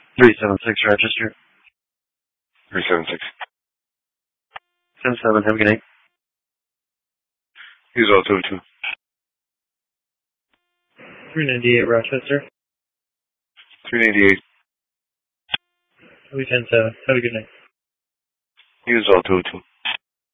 376 Rochester. 376. 10-7, have a good night. Use all 202. 398 Rochester. 398. We 10-7, have a good night. Use all 202.